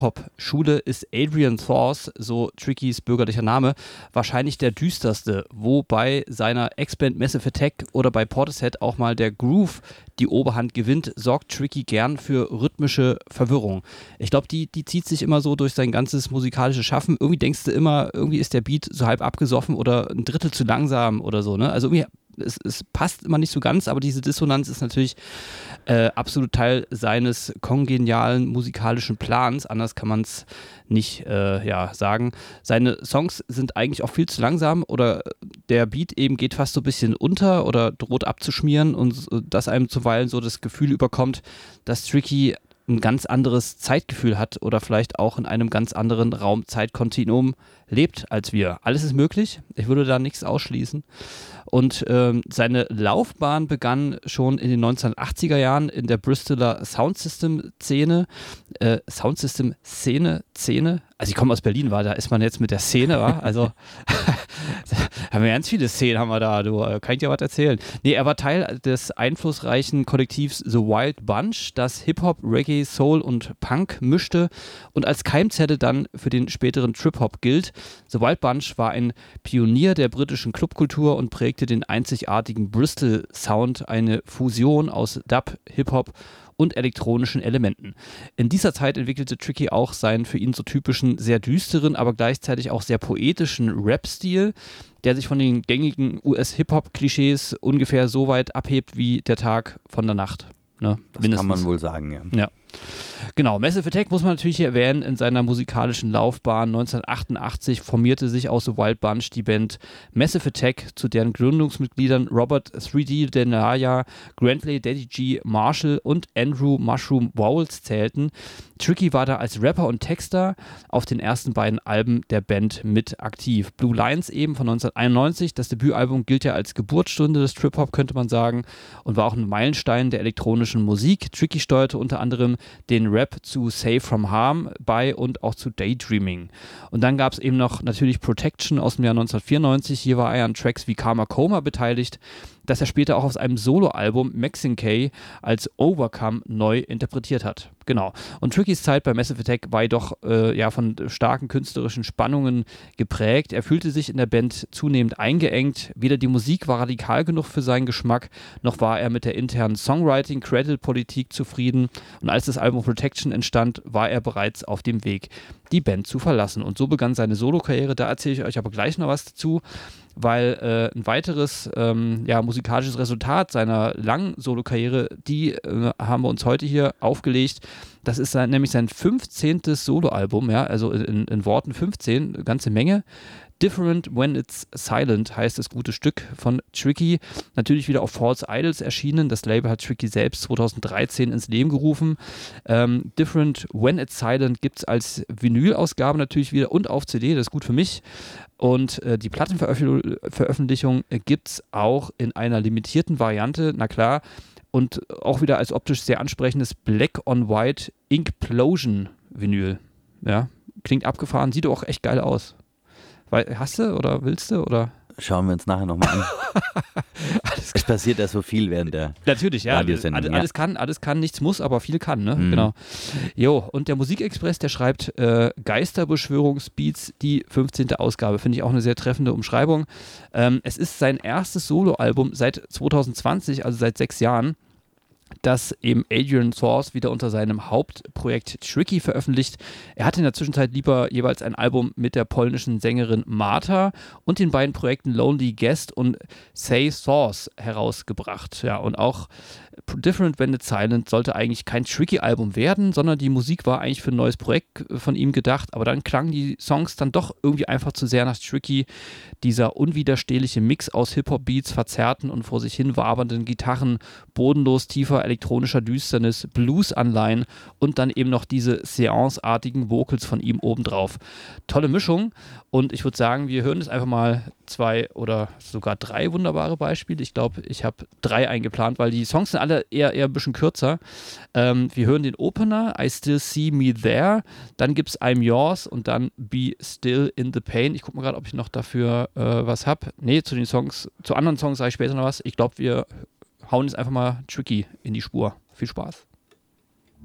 Hip-Hop-Schule ist Adrian Thors, so Trickys bürgerlicher Name, wahrscheinlich der düsterste, wo bei seiner Ex-Band Massive Attack oder bei Portishead auch mal der Groove die Oberhand gewinnt, sorgt Tricky gern für rhythmische Verwirrung. Ich glaube, die zieht sich immer so durch sein ganzes musikalisches Schaffen. Irgendwie denkst du immer, irgendwie ist der Beat so halb abgesoffen oder ein Drittel zu langsam oder so, ne? Also irgendwie es passt immer nicht so ganz, aber diese Dissonanz ist natürlich absolut Teil seines kongenialen musikalischen Plans. Anders kann man es nicht sagen. Seine Songs sind eigentlich auch viel zu langsam oder der Beat eben geht fast so ein bisschen unter oder droht abzuschmieren und dass einem zuweilen so das Gefühl überkommt, dass Tricky ein ganz anderes Zeitgefühl hat oder vielleicht auch in einem ganz anderen Raum-Zeit-Kontinuum lebt als wir. Alles ist möglich. Ich würde da nichts ausschließen. Und seine Laufbahn begann schon in den 1980er Jahren in der Bristoler Soundsystem-Szene. Soundsystem-Szene? Also ich komme aus Berlin, da ist man jetzt mit der Szene, wa? Also haben wir ganz viele Szenen, haben wir da, du, kann ich dir was erzählen? Nee, er war Teil des einflussreichen Kollektivs The Wild Bunch, das Hip-Hop, Reggae, Soul und Punk mischte und als Keimzelle dann für den späteren Trip-Hop gilt. The Wild Bunch war ein Pionier der britischen Clubkultur und prägte den einzigartigen Bristol-Sound, eine Fusion aus Dub, Hip-Hop und elektronischen Elementen. In dieser Zeit entwickelte Tricky auch seinen für ihn so typischen, sehr düsteren, aber gleichzeitig auch sehr poetischen Rap-Stil, der sich von den gängigen US-Hip-Hop-Klischees ungefähr so weit abhebt wie der Tag von der Nacht. Ne? Das kann man wohl sagen, ja. Ja. Genau, Massive Attack muss man natürlich hier erwähnen, in seiner musikalischen Laufbahn 1988 formierte sich aus The Wild Bunch die Band Massive Attack, zu deren Gründungsmitgliedern Robert 3D Denaya, Grantley Daddy G Marshall und Andrew Mushroom Vowles zählten. Tricky war da als Rapper und Texter auf den ersten beiden Alben der Band mit aktiv. Blue Lines eben von 1991, das Debütalbum gilt ja als Geburtsstunde des Trip-Hop, könnte man sagen, und war auch ein Meilenstein der elektronischen Musik. Tricky steuerte unter anderem den Rap zu Safe from Harm bei und auch zu Daydreaming. Und dann gab es eben noch natürlich Protection aus dem Jahr 1994. Hier war er an Tracks wie Karma Coma beteiligt, das er später auch aus einem Soloalbum Maxine K als Overcome neu interpretiert hat. Genau. Und Trickys Zeit bei Massive Attack war jedoch von starken künstlerischen Spannungen geprägt. Er fühlte sich in der Band zunehmend eingeengt. Weder die Musik war radikal genug für seinen Geschmack, noch war er mit der internen Songwriting-Credit-Politik zufrieden. Und als das Album Protection entstand, war er bereits auf dem Weg, die Band zu verlassen. Und so begann seine Solokarriere. Da erzähle ich euch aber gleich noch was dazu, weil ein weiteres musikalisches Resultat seiner langen Solokarriere, die haben wir uns heute hier aufgelegt. Das ist nämlich sein 15. Soloalbum, ja, also in Worten 15, eine ganze Menge. Different When It's Silent heißt das gute Stück von Tricky. Natürlich wieder auf False Idols erschienen. Das Label hat Tricky selbst 2013 ins Leben gerufen. Different When It's Silent gibt es als Vinylausgabe natürlich wieder und auf CD, das ist gut für mich. Und die Plattenveröffentlichung gibt es auch in einer limitierten Variante, na klar, und auch wieder als optisch sehr ansprechendes Black on White Inkplosion Vinyl. Ja, klingt abgefahren, sieht auch echt geil aus. Hast du oder willst du oder? Schauen wir uns nachher nochmal an. Es passiert ja so viel während der natürlich, ja. Radiosendung. Alles kann, nichts muss, aber viel kann, ne? Genau. Jo, und der Musikexpress, der schreibt Geisterbeschwörungsbeats, die 15. Ausgabe. Finde ich auch eine sehr treffende Umschreibung. Es ist sein erstes Soloalbum seit 2020, also seit 6 Jahren, das eben Adrian Thors wieder unter seinem Hauptprojekt Tricky veröffentlicht. Er hatte in der Zwischenzeit lieber jeweils ein Album mit der polnischen Sängerin Marta und den beiden Projekten Lonely Guest und Say Thors herausgebracht. Ja, und auch Different When It's Silent sollte eigentlich kein Tricky-Album werden, sondern die Musik war eigentlich für ein neues Projekt von ihm gedacht, aber dann klangen die Songs dann doch irgendwie einfach zu sehr nach Tricky. Dieser unwiderstehliche Mix aus Hip-Hop-Beats, verzerrten und vor sich hin wabernden Gitarren, bodenlos tiefer elektronischer Düsternis, Blues-Anleihen und dann eben noch diese Seance-artigen Vocals von ihm obendrauf. Tolle Mischung und ich würde sagen, wir hören jetzt einfach mal 2 oder sogar 3 wunderbare Beispiele. Ich glaube, ich habe 3 eingeplant, weil die Songs sind alle eher ein bisschen kürzer. Wir hören den Opener, I Still See Me There, dann gibt es I'm Yours und dann Be Still in the Pain. Ich gucke mal gerade, ob ich noch dafür was habe. Nee, zu anderen Songs sage ich später noch was. Ich glaube, wir hauen jetzt einfach mal Tricky in die Spur. Viel Spaß.